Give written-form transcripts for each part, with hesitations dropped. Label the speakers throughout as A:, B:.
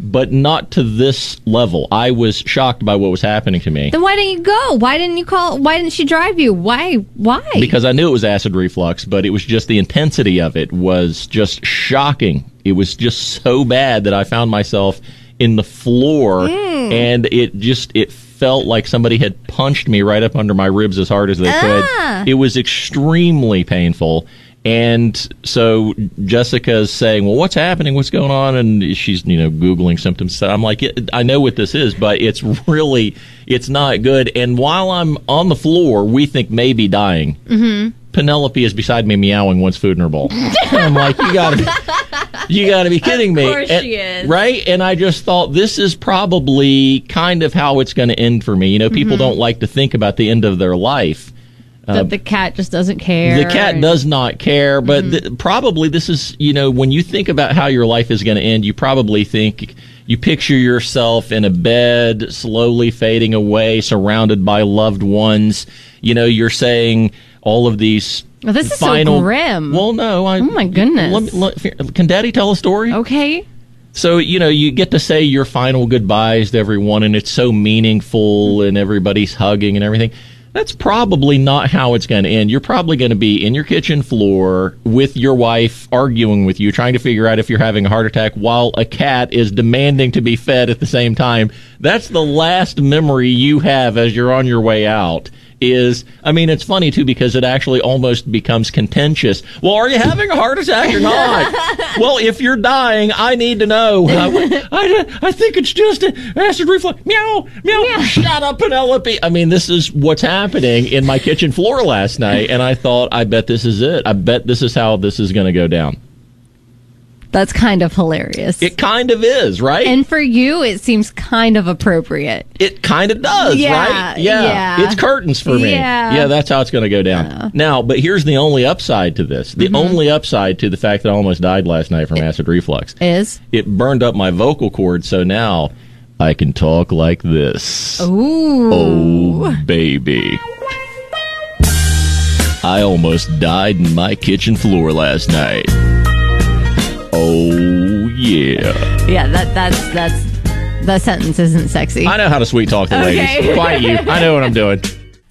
A: but not to this level. I was shocked by what was happening to me.
B: Then why didn't you go? Why didn't you call? Why didn't she drive you? Why?
A: Because I knew it was acid reflux, but it was just the intensity of it was just shocking. It was just so bad that I found myself in the floor, and it felt like somebody had punched me right up under my ribs as hard as they could. It was extremely painful. And so Jessica's saying, well, what's happening? What's going on? And she's, Googling symptoms. I'm like, I know what this is, but it's not good. And while I'm on the floor, we think maybe dying. Mm-hmm. Penelope is beside me meowing, wants food in her bowl. I'm like, you gotta be kidding me.
B: Of course she is.
A: Right? And I just thought, this is probably kind of how it's going to end for me. People don't like to think about the end of their life.
B: That the cat just doesn't care.
A: The cat does not care, but probably this is, when you think about how your life is going to end, you probably think, you picture yourself in a bed, slowly fading away, surrounded by loved ones. You're saying all of these
B: this is
A: final...
B: so grim.
A: Well, no.
B: Oh, my goodness.
A: Can Daddy tell a story?
B: Okay.
A: So, you get to say your final goodbyes to everyone, and it's so meaningful, and everybody's hugging and everything. That's probably not how it's going to end. You're probably going to be in your kitchen floor with your wife arguing with you, trying to figure out if you're having a heart attack while a cat is demanding to be fed at the same time. That's the last memory you have as you're on your way out. It's funny, too, because it actually almost becomes contentious. Well, are you having a heart attack or not? Well, if you're dying, I need to know. I think it's just acid reflux. Meow, meow. Yeah. Shut up, Penelope. This is what's happening in my kitchen floor last night, and I thought, I bet this is it. I bet this is how this is going to go down.
B: That's kind of hilarious.
A: It kind of is, right?
B: And for you, it seems kind of appropriate.
A: It kind of does, right? Yeah. It's curtains for me. Yeah, that's how it's going to go down. Now, but here's the only upside to this. The only upside to the fact that I almost died last night from acid reflux
B: is?
A: It burned up my vocal cords, so now I can talk like this.
B: Ooh.
A: Oh, baby. I almost died in my kitchen floor last night. Oh, yeah.
B: Yeah, that sentence isn't sexy.
A: I know how to sweet talk the ladies. Quiet you. I know what I'm doing.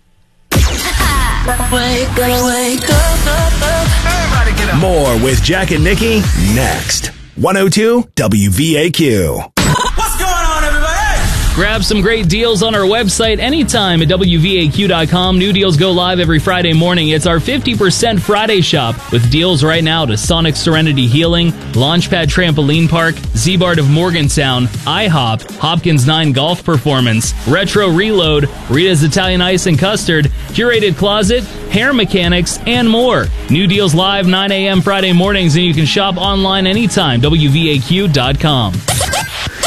C: Wake up. More with Jack and Nikki next. 102 WVAQ.
D: What's going on, everybody?
E: Grab some great deals on our website anytime at WVAQ.com. New deals go live every Friday morning. It's our 50% Friday shop with deals right now to Sonic Serenity Healing, Launchpad Trampoline Park, Z-Bart of Morgantown, IHOP, Hopkins 9 Golf Performance, Retro Reload, Rita's Italian Ice and Custard, Curated Closet, Hair Mechanics, and more. New deals live 9 a.m. Friday mornings, and you can shop online anytime. WVAQ.com.